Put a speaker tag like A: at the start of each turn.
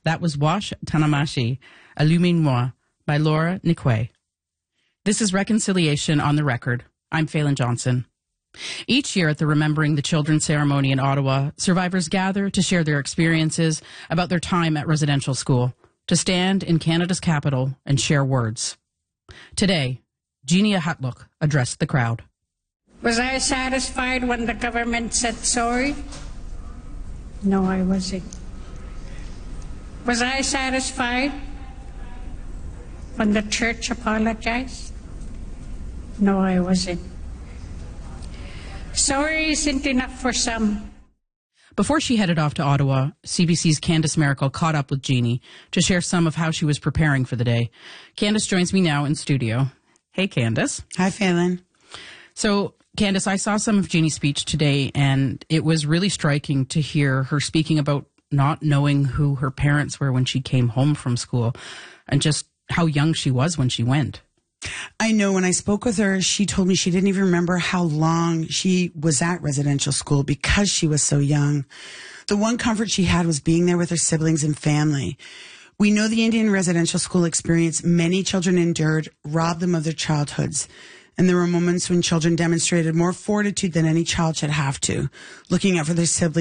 A: That was Wash Tanamashi, Illumine-moi, by Laura Nikwe. This is Reconciliation on the Record. I'm Phelan Johnson. Each year at the Remembering the Children ceremony in Ottawa, survivors gather to share their experiences about their time at residential school, to stand in Canada's capital and share words. Today, Jeannie Ahutlook addressed the crowd.
B: Was I satisfied when the government said sorry? No, I wasn't. Was I satisfied when the church apologized? No, I wasn't. Sorry isn't enough for some.
A: Before she headed off to Ottawa, CBC's Candice Miracle caught up with Jeannie to share some of how she was preparing for the day. Candice joins me now in studio. Hey, Candice.
C: Hi, Phelan.
A: So, Candice, I saw some of Jeannie's speech today, and it was really striking to hear her speaking about not knowing who her parents were when she came home from school, and just how young she was when she went.
C: I know when I spoke with her, she told me she didn't even remember how long she was at residential school because she was so young. The one comfort she had was being there with her siblings and family. We know the Indian residential school experience many children endured robbed them of their childhoods. And there were moments when children demonstrated more fortitude than any child should have to, looking out for their siblings